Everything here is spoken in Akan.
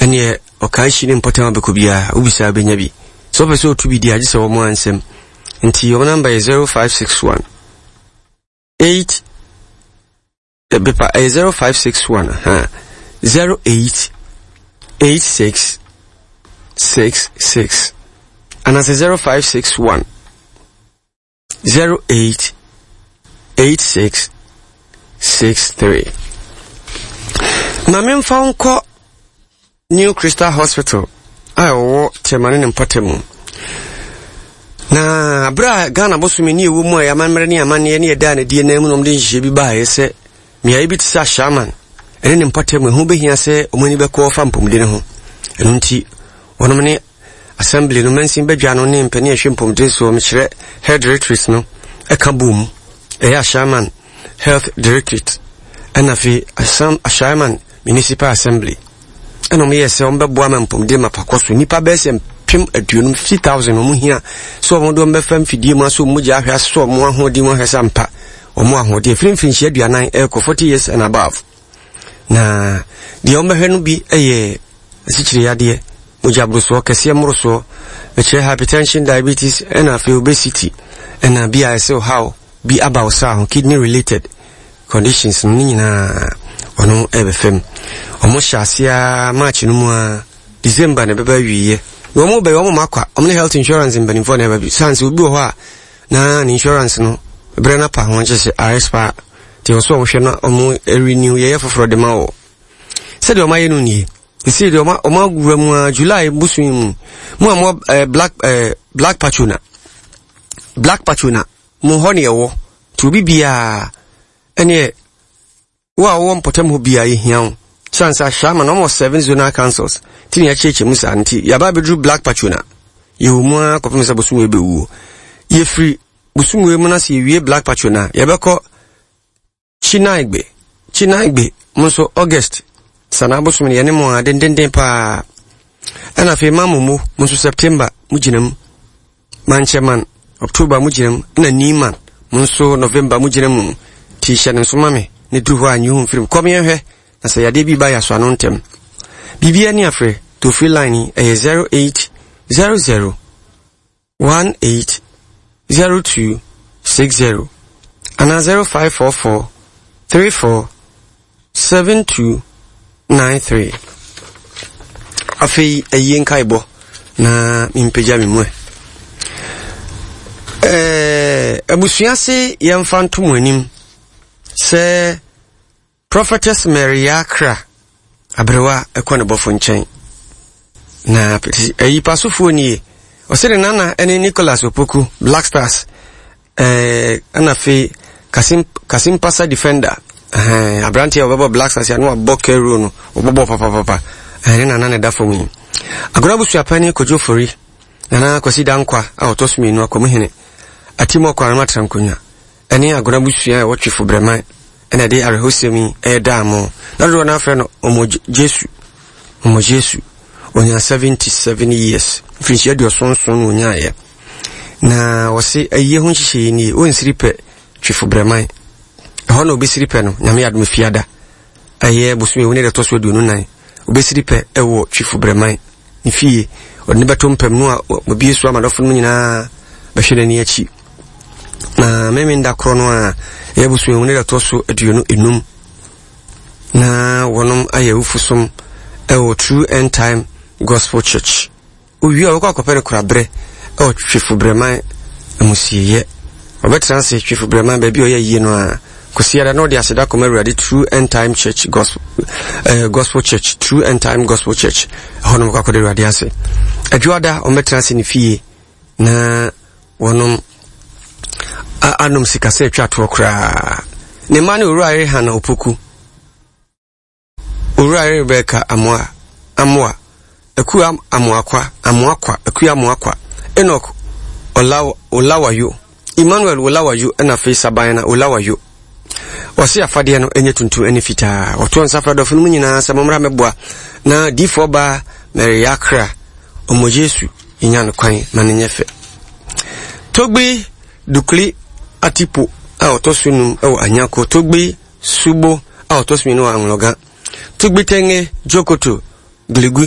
ene okashi ni mpotema bekobia ubisa benyabi so peso to bi dia gise wo mo ansem nti your number is 0561 8 bepa 0561 08 86 66 and as 0561 08 86 63 Mamem found ko New Crystal Hospital ayo temane mpatemu na bra Ghana bosumi ni ewu mu ya mamre ni amane ne eda na die na mu nom de nhye bi ba yese mia ibi tsa shaman ene mpatemu hu behia se omani beko fa mpomde ne ho enu nti wonom ne assembly no mansin badwa no ne mpani ahwe mpomde so mkyere head directorate no eka boom eya shaman health directorate anafi shaman municipal assembly eno me yese ombebo amampomde mapakoso nipa bese pim aduonum 50,000 omu hia so omodo mbefam fidie mu aso mu gya ahwa so mu ahodi mu ahwesa mpa omu ahodi frinfrin hia aduanan eko 40 years and above na di ombehwe no bi eye asichire yade mu jabruso kese mruso meche hypertension diabetes and obesity and BIS how be about sound kidney related conditions nyina ono ebefem omo shasia march no mu December na beba wiye omo be omo makwa omo health insurance mbani for na beba sanse obi ho a na insurance no brena pa ho nche se RSPA ti oso wo hwe na omo renew ye foforo de ma wo se de omo ye no ni se de omo agura mu July busu mu amo black patuna mu ho ne wo to bibia ene wa wo mpotem ho bia ye hian chance shama no more 7 zonal councils tini ya cheche musa nti ya ba bedru black patuna ye mu akopem se bosumu ebewu ye free bosumu mu na se ye black patuna ye beko chinaigbe muso August sana bosumu ye ne mo adendenden pa ana fe mamumu muso September mujinam mancheman October mujinam na niman muso November mujinam tisha ne sumame ne duho anyu film komye hwe na se yade bi ba ya so anontem bibia ni afre to free line 0800 18 02 60 and 0544 34 72 93 afi eyen kaibo na impeja mimwe abusuase yemfanto muanim se Prophetess Mary Akra abrewa ekwane bofo nchen na eyi pasofo ni osere nana ene Nicholas Opoku Black Stars anafe Kasim Pasa defender abranti obabo Black Stars ya no abokero no obabo papa ene nana ne dafo mi agora busu apani kojofori nana kwasida nkwa autosmi no akomuhene atimo kwa matrankonya ene agora busu ya wotwefo breman ena de arehosemi edamo na ro na afre no omo Jesu onya 77 years finchi ade osonson onya ye na wose aye ho nhihye ni onsiripe twefo breman ho na obesiripe no nyame yadom fiada aye bosume woni de toso aduonu nan obesiripe ewo twefo breman ni fie odne beto mpem no a obi esu amadofo no nyina behwede ni achi na meme nda krono a yebusu woni da toso aduonu enum na wonum ayewufusum ewo True End Time Gospel Church owi a wakọ akopere kurabre ewo twefo breman amusiye obetranse twefo breman ba bi oye no a kosiara no de aseda komerade True End Time Church Gospel Church True End Time Gospel Church honum kwa kodere rade ase adwada ometranse ni fie na wonum anum sikase twato kra ne mane urare hana Opoku urare Rebecca amwa aku amwakwa aku amwakwa Enoch olawayo Emmanuel olawayo na face abana olawayo wase afade no enye tuntu ene fita oto nsafra do funu nyina samomra meboa na D4 ba Mary Akra omo Jesu inyan kwan manenyefe togbi dukli atipo autosunum anyako togbi subo autosmino anloga togbi tenge jokoto glegu